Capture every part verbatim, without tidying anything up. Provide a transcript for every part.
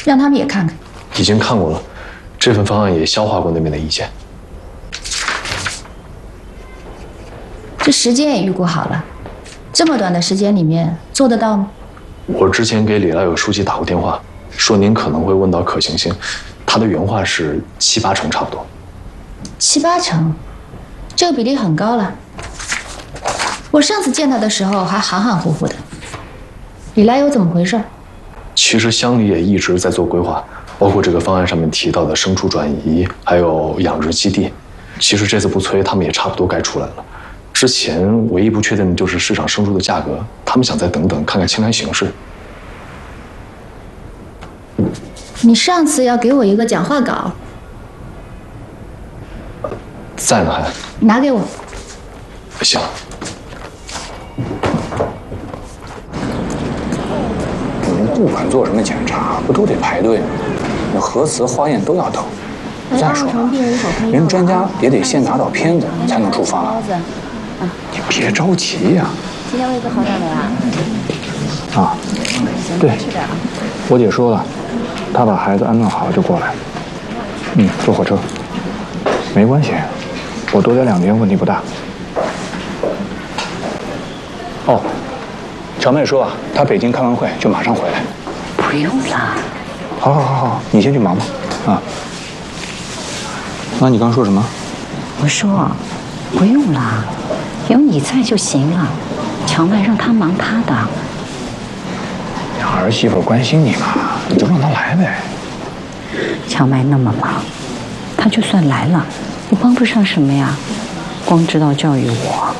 让他们也看看。 已经看过了，这份方案也消化过那边的意见。 这时间也预估好了，这么短的时间里面做得到吗？ 我之前给李来友书记打过电话，说您可能会问到可行性，他的原话是七八成差不多。 七八成，这个比例很高了。我上次见他的时候还含含糊糊的。李来友怎么回事？ 其实乡里也一直在做规划，包括这个方案上面提到的牲畜转移，还有养殖基地。其实这次不催，他们也差不多该出来了。之前唯一不确定的就是市场牲畜的价格，他们想再等等，看看青蓝形势。 你上次要给我一个讲话稿， 在呢还？ 拿给我。 行。 你们不管做什么检查，不都得排队吗？那核磁、化验都要等。再说了，人专家也得先拿到片子才能出方案。你别着急呀。 今天胃口好点没啊？ 啊，对，我姐说了，她把孩子安顿好就过来。嗯，坐火车。没关系，我多待两天问题不大。哦，乔妹说啊，她北京开完会就马上回来。 不用了。 好，好，好，好，你先去忙吧。啊。那你刚说什么？ 我说，不用了，有你在就行了。乔麦让他忙他的。 儿媳妇关心你嘛，你就让她来呗。 乔麦那么忙，他就算来了，也帮不上什么呀，光知道教育我。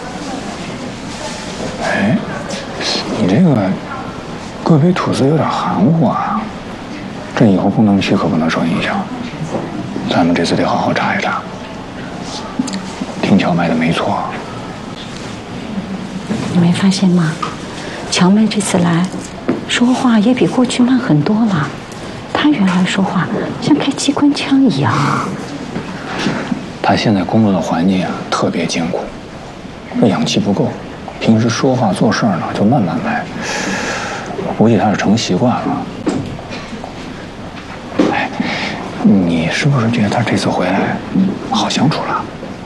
哎，你这个个别吐字有点含糊啊，这以后不能去可不能受影响。咱们这次得好好查一查。听乔麦的没错。 你没发现吗？乔麦这次来，说话也比过去慢很多了。他原来说话像开机关枪一样。 他现在工作的环境啊特别艰苦，这氧气不够，平时说话做事呢就慢慢来。我估计他是成习惯了。哎，你是不是觉得他这次回来好相处了？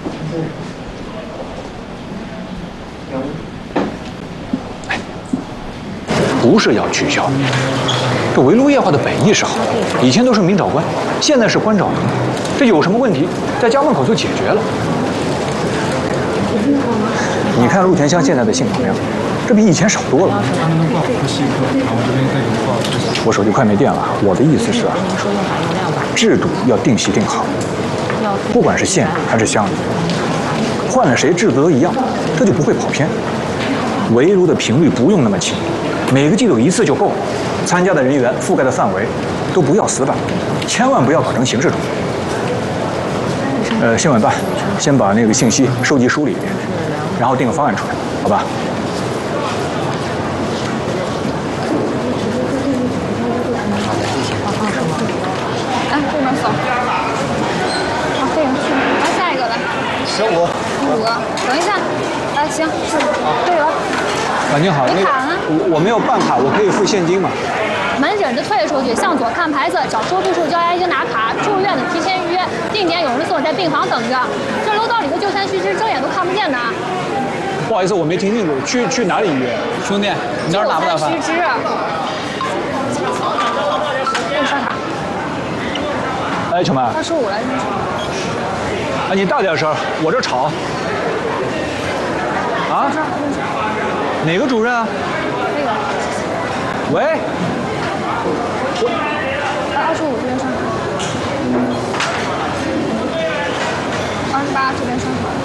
不是要取消，这围炉夜话的本意是好的，以前都是明找官，现在是官找民，这有什么问题，在家门口就解决了。你看陆田乡现在的信访量，这比以前少多了。我手机快没电了，我的意思是啊，制度要定期定好，不管是县还是乡里，换了谁制度都一样，这就不会跑偏。围炉的频率不用那么勤。每个季度一次就够了，参加的人员、覆盖的范围都不要死板，千万不要搞成形式主义。呃，先晚办，先把那个信息收集梳理一遍，然后定个方案出来，好吧？ 来，这边扫。好，可以去。来下一个来。 十五。 五个，等一下。来，行，是。对了。 啊，您好， 你卡呢？ 我我没有办卡，我可以付现金吗？ 门诊的退出去，向左看牌子，找收费处交押金拿卡。住院的提前预约，定点有人送，在病房等着。这楼道里的就餐须知，睁眼都看不见的。 不好意思，我没听清楚，去去哪里预约？兄弟，你那儿打不打饭？ 就餐须知。给你刷卡。 哎，小曼。 二十五来着。 哎，你大点声，我这吵。啊？哪个主任啊？ 那个。 喂。 二十五这边刷卡。二十八这边刷卡。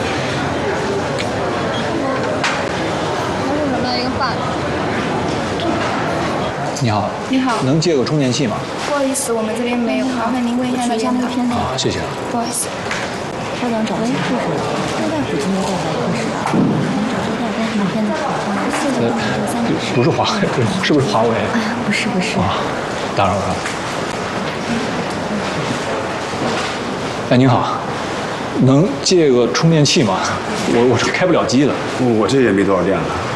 还是什么一个饭？ 你好。 你好。 能借个充电器吗？ 不好意思，我们这边没有。麻烦您问一下那边那个片子。 好，谢谢。 不好意思。 稍等，找一下护士。现在普通的在科室。找这片跟片子好。 呃，不是华为，是不是华为？ 哎呀，不是不是。 啊，打扰了。哎，您好，能借个充电器吗？我我这开不了机了。 我这也没多少电了。